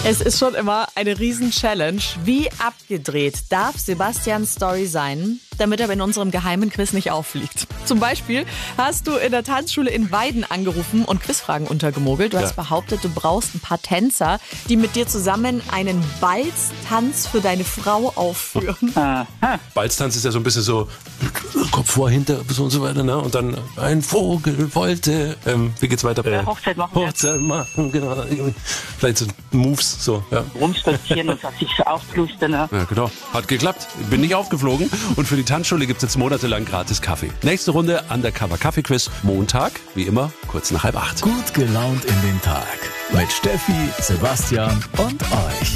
Es ist schon immer eine Riesen-Challenge. Wie abgedreht darf Sebastians Story sein, damit er in unserem geheimen Quiz nicht auffliegt? Zum Beispiel hast du in der Tanzschule in Weiden angerufen und Quizfragen untergemogelt. Du hast behauptet, du brauchst ein paar Tänzer, die mit dir zusammen einen Balztanz für deine Frau aufführen. Balztanz ist ja so ein bisschen so Kopf vor, hinter so und so weiter, ne? Und dann ein Vogel wollte, wie geht's weiter? Hochzeit machen. Hochzeit machen, genau. Vielleicht so Moves, so, ja. Rumspazieren und sich so aufplustern. Ne? Ja, genau. Hat geklappt. Bin nicht aufgeflogen. Und für die Tanzschule gibt's jetzt monatelang gratis Kaffee. Nächste Runde Undercover Kaffee Quiz. Montag, wie immer, kurz nach 7:30. Gut gelaunt in den Tag. Mit Steffi, Sebastian und euch.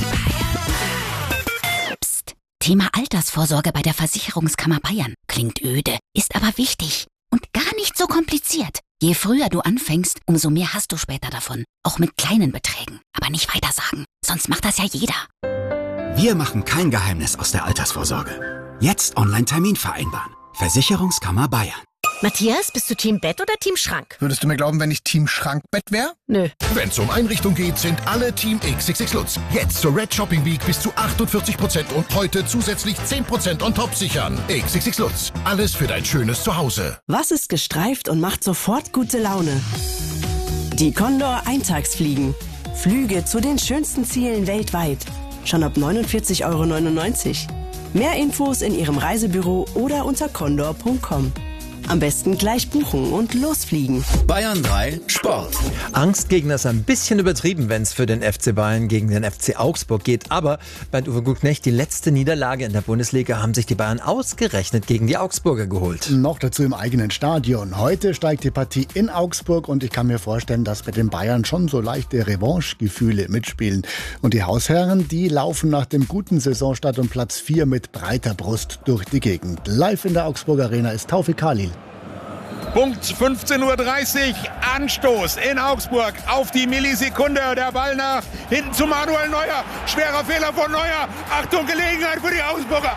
Psst. Thema Altersvorsorge bei der Versicherungskammer Bayern. Klingt öde, ist aber wichtig. Und gar nicht so kompliziert. Je früher du anfängst, umso mehr hast du später davon. Auch mit kleinen Beträgen. Aber nicht weitersagen, sonst macht das ja jeder. Wir machen kein Geheimnis aus der Altersvorsorge. Jetzt Online-Termin vereinbaren. Versicherungskammer Bayern. Matthias, bist du Team Bett oder Team Schrank? Würdest du mir glauben, wenn ich Team Schrankbett wäre? Nö. Wenn es um Einrichtung geht, sind alle Team XXX Lutz. Jetzt zur Red Shopping Week bis zu 48% und heute zusätzlich 10% on top sichern. XXX Lutz. Alles für dein schönes Zuhause. Was ist gestreift und macht sofort gute Laune? Die Condor Eintagsfliegen. Flüge zu den schönsten Zielen weltweit. Schon ab 49,99 €. Mehr Infos in Ihrem Reisebüro oder unter condor.com. Am besten gleich buchen und losfliegen. Bayern 3 Sport. Angstgegner ist ein bisschen übertrieben, wenn es für den FC Bayern gegen den FC Augsburg geht. Aber bei Uwe Gutknecht, die letzte Niederlage in der Bundesliga, haben sich die Bayern ausgerechnet gegen die Augsburger geholt. Noch dazu im eigenen Stadion. Heute steigt die Partie in Augsburg und ich kann mir vorstellen, dass bei den Bayern schon so leichte Revanche-Gefühle mitspielen. Und die Hausherren, die laufen nach dem guten Saisonstart um Platz 4 mit breiter Brust durch die Gegend. Live in der Augsburger Arena ist Taufik Khalil. Punkt 15:30 Uhr, Anstoß in Augsburg auf die Millisekunde. Der Ball nach hinten zu Manuel Neuer. Schwerer Fehler von Neuer. Achtung, Gelegenheit für die Augsburger.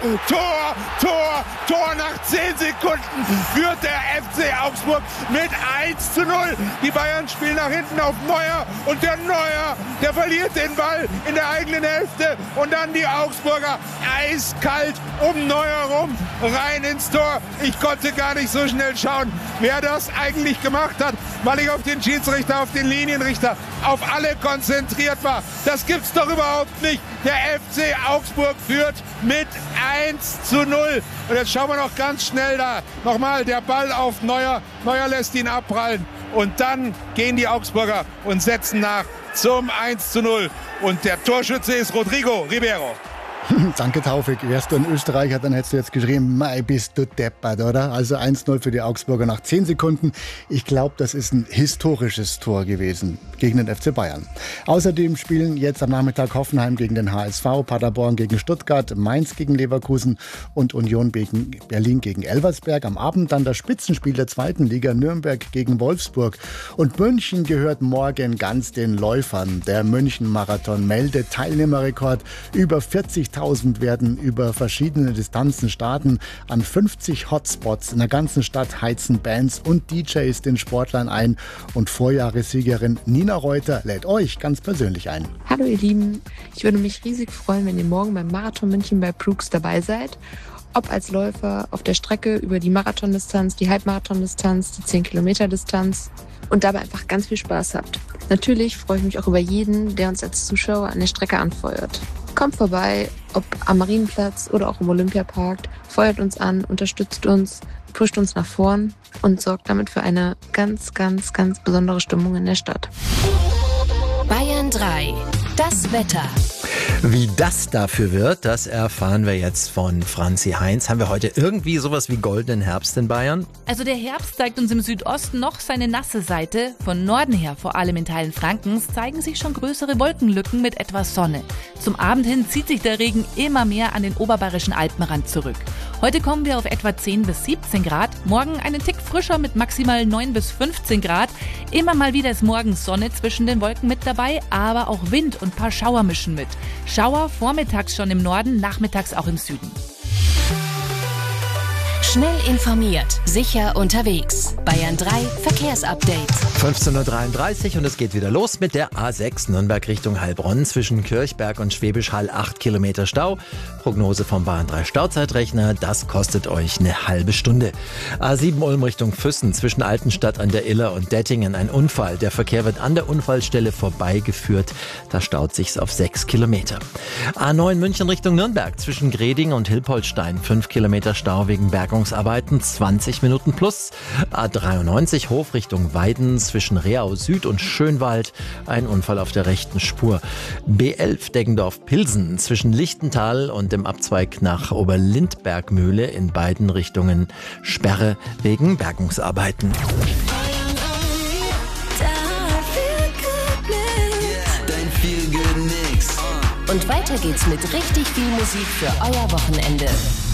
Tor nach 10 Sekunden führt der FC Augsburg mit 1:0. Die Bayern spielen nach hinten auf Neuer und der Neuer, der verliert den Ball in der eigenen Hälfte und dann die Augsburger eiskalt um Neuer rum rein ins Tor. Ich konnte gar nicht so schnell schauen, wer das eigentlich gemacht hat, weil ich auf den Schiedsrichter, auf den Linienrichter, auf alle konzentriert war. Das gibt's doch überhaupt nicht. Der FC Augsburg führt mit 1:0. Und jetzt schauen wir noch ganz schnell da. Nochmal der Ball auf Neuer. Neuer lässt ihn abprallen. Und dann gehen die Augsburger und setzen nach zum 1:0. Und der Torschütze ist Rodrigo Ribeiro. Danke, Taufik. Wärst du ein Österreicher, dann hättest du jetzt geschrieben, mei, bist du deppert, oder? Also 1:0 für die Augsburger nach 10 Sekunden. Ich glaube, das ist ein historisches Tor gewesen gegen den FC Bayern. Außerdem spielen jetzt am Nachmittag Hoffenheim gegen den HSV, Paderborn gegen Stuttgart, Mainz gegen Leverkusen und Union Berlin gegen Elversberg. Am Abend dann das Spitzenspiel der 2. Liga, Nürnberg gegen Wolfsburg. Und München gehört morgen ganz den Läufern. Der München-Marathon meldet Teilnehmerrekord. Über 40.000 werden über verschiedene Distanzen starten. An 50 Hotspots in der ganzen Stadt heizen Bands und DJs den Sportlern ein. Und Vorjahressiegerin Nina Reuter lädt euch ganz persönlich ein. Hallo ihr Lieben, ich würde mich riesig freuen, wenn ihr morgen beim Marathon München bei Brooks dabei seid. Ob als Läufer auf der Strecke über die Marathondistanz, die Halbmarathondistanz, die 10-Kilometer-Distanz und dabei einfach ganz viel Spaß habt. Natürlich freue ich mich auch über jeden, der uns als Zuschauer an der Strecke anfeuert. Kommt vorbei, ob am Marienplatz oder auch im Olympiapark, feuert uns an, unterstützt uns, pusht uns nach vorn und sorgt damit für eine ganz, ganz, ganz besondere Stimmung in der Stadt. Bayern 3. Das Wetter. Wie das dafür wird, das erfahren wir jetzt von Franzi Heinz. Haben wir heute irgendwie sowas wie goldenen Herbst in Bayern? Also der Herbst zeigt uns im Südosten noch seine nasse Seite. Von Norden her, vor allem in Teilen Frankens, zeigen sich schon größere Wolkenlücken mit etwas Sonne. Zum Abend hin zieht sich der Regen immer mehr an den oberbayerischen Alpenrand zurück. Heute kommen wir auf etwa 10 bis 17 Grad, morgen einen Tick frischer mit maximal 9 bis 15 Grad. Immer mal wieder ist morgens Sonne zwischen den Wolken mit dabei, aber auch Wind und ein paar Schauer mischen mit. Schauer vormittags schon im Norden, nachmittags auch im Süden. Schnell informiert, sicher unterwegs. Bayern 3 Verkehrsupdate. 15:33 Uhr und es geht wieder los mit der A6 Nürnberg Richtung Heilbronn zwischen Kirchberg und Schwäbisch Hall 8 Kilometer Stau. Prognose vom Bahn 3 Stauzeitrechner, das kostet euch eine halbe Stunde. A7 Ulm Richtung Füssen zwischen Altenstadt an der Iller und Dettingen ein Unfall. Der Verkehr wird an der Unfallstelle vorbeigeführt. Da staut sich's auf 6 Kilometer. A9 München Richtung Nürnberg zwischen Greding und Hilpoltstein 5 Kilometer Stau wegen Bergungsarbeiten, 20 Minuten plus. A93 Hof Richtung Weiden zwischen Reau Süd und Schönwald ein Unfall auf der rechten Spur. B11 Deggendorf-Pilsen zwischen Lichtental und dem Abzweig nach Oberlindbergmühle in beiden Richtungen Sperre wegen Bergungsarbeiten. Und weiter geht's mit richtig viel Musik für euer Wochenende.